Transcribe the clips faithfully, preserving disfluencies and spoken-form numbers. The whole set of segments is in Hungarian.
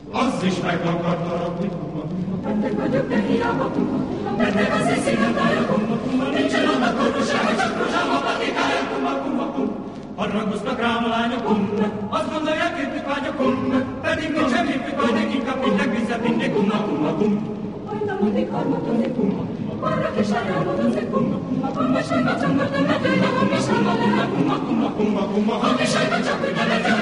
Az is meg akart harapni. Beteg vagyok, de hiába kuma. Beteg az én szívem tája kuma. Nincsen annak korúsága, csak rozsám a patikája kuma, kuma, kuma. Haragoznak rám a lányok, kuma. Azt gondolják, értük vágyok, kuma. Pedig nincs semmifük vágyok, inkább mindek vizet inni, kuma, kuma, kuma. Hajnalodik, harmadodik, kuma. Marrak és eljárodozik, kuma. A kuma sem a csomortam, mert ő a kuma sem a lenne, kuma, kuma, kuma, kuma. Hagyd is sajta csak, hogy ne legyen.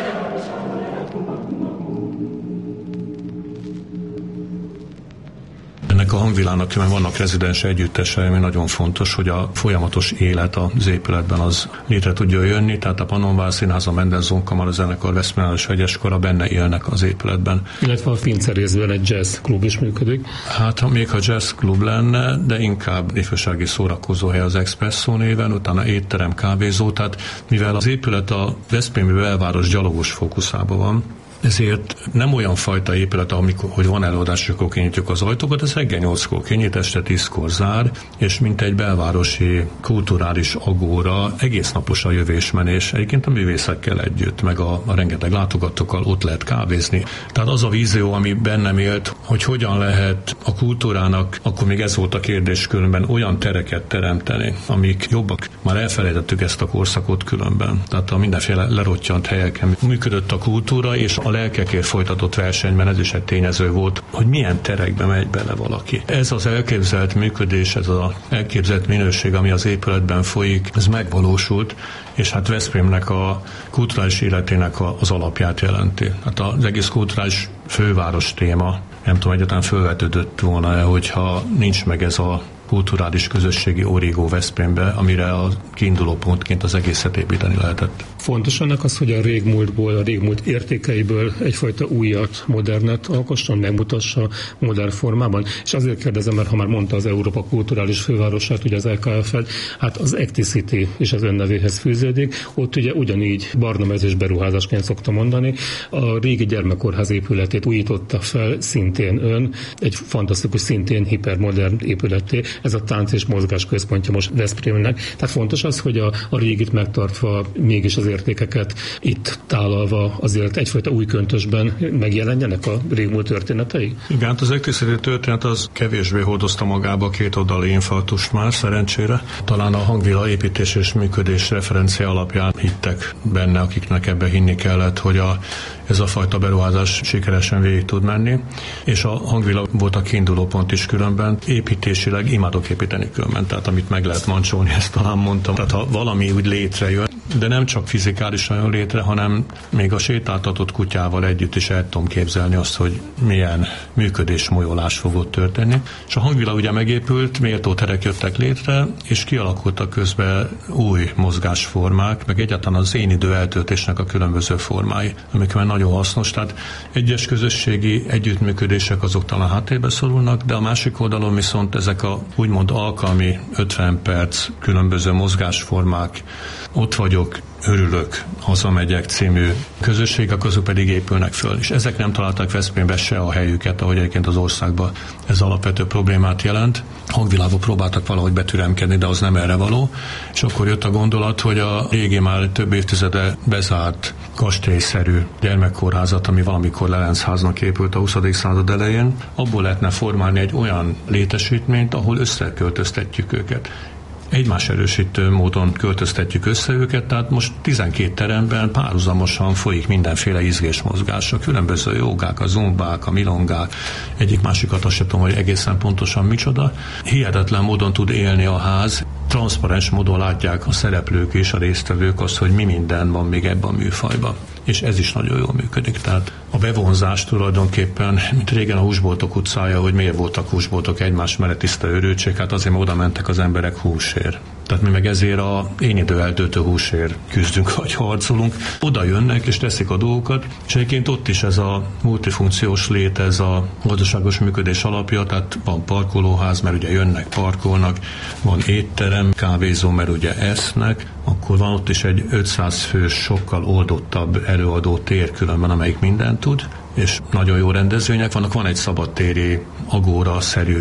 Ennek a hangvilágnak vannak rezidens együttesei, ami nagyon fontos, hogy a folyamatos élet az épületben az létre tudja jönni, tehát a Pannonvár Színház, a Mendelssohn Kamara zenekar, Veszprémváros Hegyeskara benne élnek az épületben. Illetve a Fincerészben egy jazz klub is működik. Hát még ha jazz klub lenne, de inkább ifjúsági szórakozóhely az Expresso néven, utána étterem, kávézó, tehát mivel az épület a veszprémi belváros gyalogos fókuszában van, ezért nem olyan fajta épület, amikor, hogy van előadás, és akkor kinyitjuk az ajtókat, ez reggel nyolckor kinyit, este tízkor zár, és mint egy belvárosi kulturális agóra egész napos a jövésmenés, egyébként a művészekkel együtt, meg a, a rengeteg látogatókkal ott lehet kávézni. Tehát az a vízió, ami bennem élt, hogy hogyan lehet a kultúrának, akkor még ez volt a kérdés különben, olyan tereket teremteni, amik jobbak. Már elfelejtettük ezt a korszakot különben. Tehát a mindenféle lerottyant helyeken működött a kultúra, és a lelkekért folytatott versenyben ez is egy tényező volt, hogy milyen terekbe megy bele valaki. Ez az elképzelt működés, ez az elképzelt minőség, ami az épületben folyik, ez megvalósult, és hát Veszprémnek a kulturális életének az alapját jelenti. Hát az egész kulturális főváros téma, nem tudom, egyáltalán fölvetődött volna-e, hogyha nincs meg ez a kulturális közösségi origó Veszprémbe, amire a kiinduló pontként az egészet építeni lehetett. Fontos annak az, hogy a régmúltból, a régmúlt értékeiből egyfajta újat, modernet alkosson, megmutassa modern formában. És azért kérdezem, mert ha már mondta az Európa kulturális fővárosát, ugye az E K F-et, hát az Acticity is az önnevéhez fűződik. Ott ugye ugyanígy barnamezős beruházásként szokta mondani. A régi gyermekkórház épületét újította fel szintén ön, egy fantasztikus, szintén hipermodern épületé. Ez a tánc és mozgás központja most Veszprémnek. Tehát fontos az, hogy a, a régit megtartva, mégis az értékeket itt tálalva azért egyfajta új köntösben megjelenjenek a régmúlt történetei? Igen, hát az Acticity történet az kevésbé hordozta magába két oldali infarktust már, szerencsére. Talán a hangvila építés és működés referencia alapján hittek benne, akiknek ebbe hinni kellett, hogy a, ez a fajta beruházás sikeresen végig tud menni, és a hangvila volt a kiinduló pont is különben. Építésileg imádok építeni különben, tehát amit meg lehet mancsolni, ezt talán mondtam. Tehát ha valami úgy létrejön, de nem csak fizikálisan jön létre, hanem még a sétáltatott kutyával együtt is el tudom képzelni azt, hogy milyen működés, molyolás fog ott történni. És a hangvila ugye megépült, méltó terek jöttek létre, és kialakultak közben új mozgásformák, meg egyáltalán az én idő eltöltésnek a különböző formái, amik már nagyon hasznos. Tehát egyes közösségi együttműködések azok talán háttérbe szorulnak, de a másik oldalon viszont ezek a úgymond alkalmi ötven perc különböző mozgásformák, ott vagyok, örülök, hazamegyek című közösségek, azok pedig épülnek föl. És ezek nem találták Veszprémbe se a helyüket, ahogy egyébként az országban ez alapvető problémát jelent. Hangvilágba próbáltak valahogy betüremkedni, de az nem erre való. És akkor jött a gondolat, hogy a régi már több évtizede bezárt kastélyszerű gyermekkórházat, ami valamikor Lerencháznak épült a huszadik század elején, abból lehetne formálni egy olyan létesítményt, ahol összeköltöztetjük őket. Egymás erősítő módon költöztetjük össze őket, tehát most tizenkét teremben párhuzamosan folyik mindenféle izgésmozgás, a különböző jogák, a zumbák, a milongák, egyik másikat azt sem tudom, hogy egészen pontosan micsoda. Hihetetlen módon tud élni a ház, transzparens módon látják a szereplők és a résztvevők azt, hogy mi minden van még ebben a műfajban. És ez is nagyon jól működik. Tehát a bevonzás tulajdonképpen, mint régen a húsboltok utcája, hogy miért voltak húsboltok egymás mellett tiszta őrültség, hát azért, mert oda mentek az emberek húsért. Tehát mi meg ezért a én idő eltöltő húsért küzdünk, vagy harcolunk. Oda jönnek és teszik a dolgokat, és egyébként ott is ez a multifunkciós lét, ez a gazdaságos működés alapja, tehát van parkolóház, mert ugye jönnek, parkolnak, van étterem, kávézó, mert ugye esznek, akkor van ott is egy ötszáz fős, sokkal oldottabb előadó tér különben, amelyik mindent tud, és nagyon jó rendezvények vannak, van egy szabadtéri agóra-szerű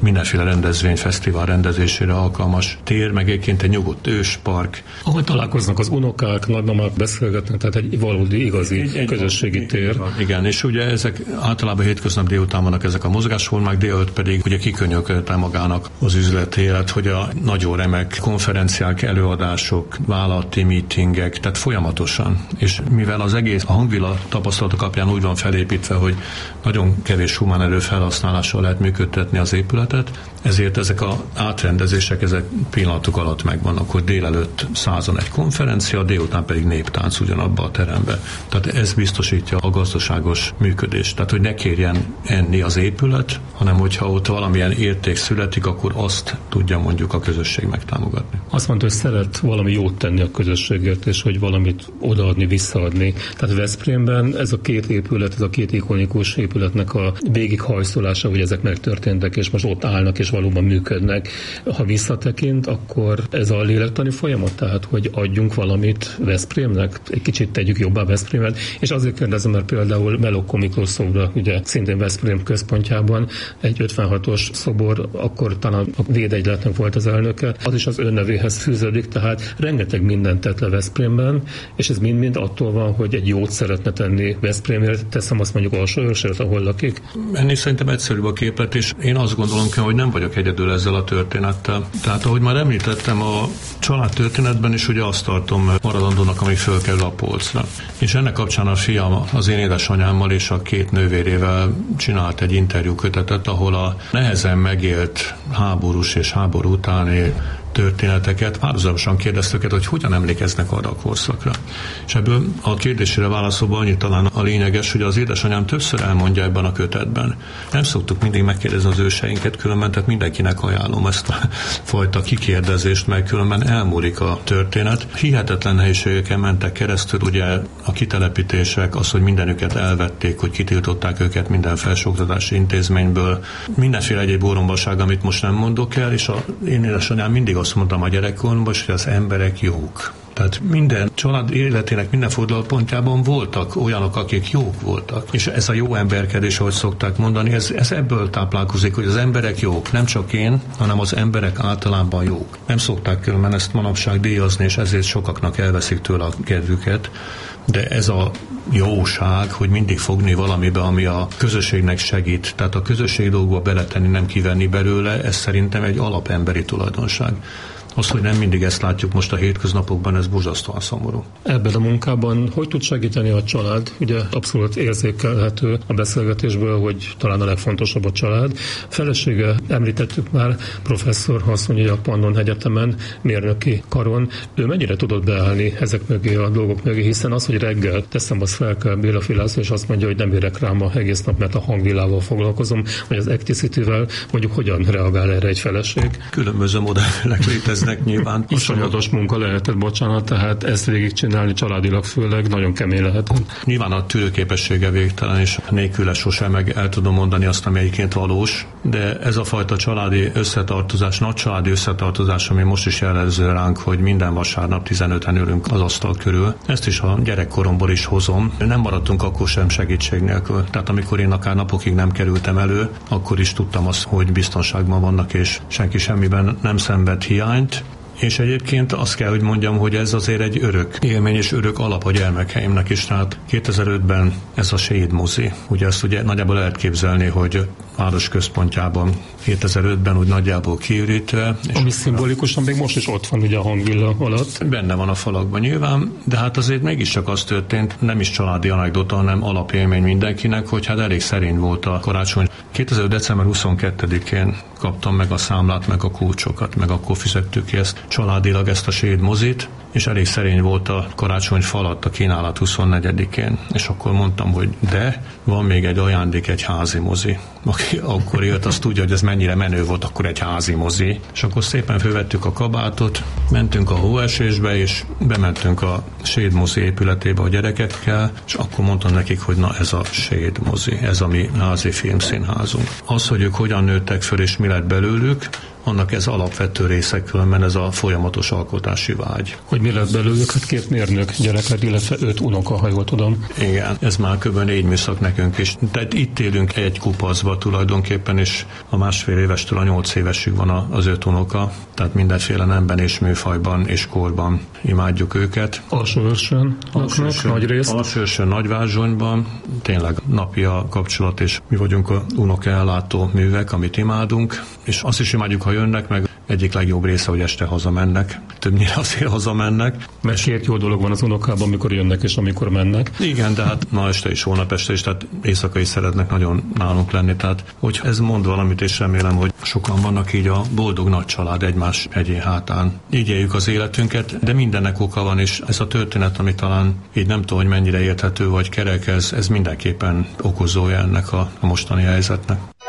mindenféle rendezvény, fesztivál rendezésére alkalmas tér, meg egyébként egy nyugodt őspark. Ahol találkoznak az unokák, nagymamák, beszélgetnek, tehát egy valódi, igazi egy, egy közösségi egy, tér. Igen, és ugye ezek általában hétköznap délután vannak ezek a mozgásformák, délután pedig ugye kikönyökölte magának az üzletélet, hogy a nagyon remek konferenciák, előadások, vállalati meetingek, tehát folyamatosan. És mivel az egész a Hangvilla tapasztalatok alapján úgy van felépítve, hogy nagyon kevés humán erő felhasználással lehet működtetni az épületet, ezért ezek az átrendezések ezek pillanatok alatt megvannak, hogy délelőtt százon egy konferencia, délután pedig néptánc ugyanabba a terembe. Tehát ez biztosítja a gazdaságos működést. Tehát, hogy ne kérjen enni az épület, hanem hogyha ott valamilyen érték születik, akkor azt tudja mondjuk a közösség megtámogatni. Azt mondta, hogy szeret valami jót tenni a közösségért, és hogy valamit odaadni, visszaadni. Tehát Veszprémben ez a két épület, ez a két ikonikus épületnek a végighajszolása, hogy ezek megtörténtek, és most ott állnak, és valóban működnek. Ha visszatekint, akkor ez a lélektani folyamat, tehát, hogy adjunk valamit Veszprémnek, egy kicsit tegyük jobbá Veszprémet, és azért kérdezem, mert például Melokko Miklós szobra, ugye szintén Veszprém központjában egy ötvenhatos szobor, akkor talán a Védegyletnek volt az elnöke, az is az ön nevéhez fűződik, tehát rengeteg mindent tett le Veszprémben, és ez mind-mind attól van, hogy egy jót szeretne tenni Veszprémért, teszem azt mondjuk Alsóőrsért, ahol lakik. Ennél szerintem egyszerűbb a képlet, és én azt gondolom, hogy nem vagyok egyedül ezzel a történettel. Tehát ahogy már említettem, a család történetben is ugye azt tartom maradandónak, ami fölkerül a polcra. És ennek kapcsán a fiam az én édesanyámmal és a két nővérével csinált egy interjú kötetet, ahol a nehezen megélt háborús és háború utáni történeteket, párhuzamosan kérdezte őket, hogy hogyan emlékeznek arra a korszakra. És ebből a kérdésére válaszolva annyi talán a lényeges, hogy az édesanyám többször elmondja ebben a kötetben. Nem szoktuk mindig megkérdezni az őseinket, különben, tehát mindenkinek ajánlom ezt a fajta kikérdezést, mert különben elmúlik a történet. Hihetetlen nehézségeken mentek keresztül, ugye a kitelepítések, az, hogy mindenüket elvették, hogy kitiltották őket minden felsőoktatási intézményből, mindenféle egyéb orombaság, amit most nem mondok el, és a én édesanyám mindig azt mondtam a gyerekkoromban, hogy az emberek jók. Tehát minden család életének minden fordulópontjában voltak olyanok, akik jók voltak. És ez a jó emberkedés, ahogy szokták mondani, ez, ez ebből táplálkozik, hogy az emberek jók. Nem csak én, hanem az emberek általában jók. Nem szokták különben ezt manapság díjazni, és ezért sokaknak elveszik tőle a kedvüket. De ez a jóság, hogy mindig fogni valamibe, ami a közösségnek segít, tehát a közösség dolgba beletenni, nem kivenni belőle, ez szerintem egy alapemberi tulajdonság. Az, hogy nem mindig ezt látjuk most a hétköznapokban, ez borzasztóan szomorú. Ebben a munkában hogy tud segíteni a család? Ugye abszolút érzékelhető a beszélgetésből, hogy talán a legfontosabb a család. Felesége, említettük már, professzor, azt mondja, hogy a Pannon Egyetemen, mérnöki karon. Ő mennyire tudott beállni ezek mögé a dolgok mögé, hiszen az, hogy reggel teszem azt fel kell Béla Filászló, és azt mondja, hogy nem érek rám a egész nap, mert a Hangvillával foglalkozom, vagy az Acticity-vel, mondjuk hogyan reagál erre egy feleség? Különböző modellek léteznek. Nyilván. Iszonyatos munka lehetett, bocsánat, tehát ezt végigcsinálni családilag főleg nagyon kemény lehetett. Nyilván a tűrőképessége végtelen, és nélküle sosem meg el tudom mondani azt, ami egyébként valós, de ez a fajta családi összetartozás, nagy családi összetartozás, ami most is jellemző ránk, hogy minden vasárnap tizenöten ülünk az asztal körül. Ezt is a gyerekkoromból is hozom. Nem maradtunk akkor sem segítség nélkül. Tehát amikor én akár napokig nem kerültem elő, akkor is tudtam azt, hogy biztonságban vannak, és senki semmiben nem szenved hiányt. És egyébként azt kell, hogy mondjam, hogy ez azért egy örök élmény és örök alap a gyermekeimnek is. Tehát kétezer-ötben ez a Séd mozi. Ugye ezt ugye nagyjából lehet képzelni, hogy város központjában kétezer-ötben úgy nagyjából kiürítve. Ami szimbolikusan még most is ott van ugye a Hangvilla alatt. Benne van a falakban nyilván, de hát azért mégiscsak az történt, nem is családi anekdota, hanem alapélmény mindenkinek, hogy hát elég szerény volt a karácsony. kétezer-öt. december huszonkettedikén kaptam meg a számlát, meg a kulcsokat, meg akkor fizettük ki ezt családilag, ezt a Séd mozit, és elég szerény volt a karácsonyfa alatt a kínálat huszonnegyedikén, és akkor mondtam, hogy de van még egy ajándék, egy házi mozi. Aki akkor élt, azt tudja, hogy ez mennyire menő volt, akkor egy házi mozi. És akkor szépen fölvettük a kabátot, mentünk a hóesésbe, és bementünk a Séd mozi épületébe a gyerekekkel, és akkor mondtam nekik, hogy na ez a Séd mozi, ez a mi házi filmszínházunk. Az, hogy ők hogyan nőttek föl, és mi lett belőlük, annak ez alapvető része, különben ez a folyamatos alkotási vágy. Hogy mi lett belőlük? Hát két mérnök gyereket, illetve öt unoka, ha jól tudom. Igen, ez már kb. négy műszak nekünk is. Tehát itt élünk egy kupaszba tulajdonképpen, és a másfél évestől a nyolc évesig van az öt unoka, tehát mindenféle nemben és műfajban és korban imádjuk őket. Alsóőrsön laknak, nagy rész. Alsóőrsön, Nagyvázsonyban, tényleg napi a kapcsolat, és mi vagyunk a unokaellátó művek, amit imádunk, és azt is imádjuk, ha jönnek, meg egyik legjobb része, hogy este hazamennek. Többnyire azért hazamennek. Mert két jó dolog van az unokában, amikor jönnek és amikor mennek. Igen, de hát ma este is, holnap este is, tehát éjszaka is szeretnek nagyon nálunk lenni. Tehát, hogy ez mond valamit, és remélem, hogy sokan vannak így a boldog nagy család egymás egyén hátán. Így éljük az életünket, de mindennek oka van, és ez a történet, ami talán így nem tudom, hogy mennyire érthető vagy kerek, ez, ez mindenképpen okozója ennek a, a mostani helyzetnek.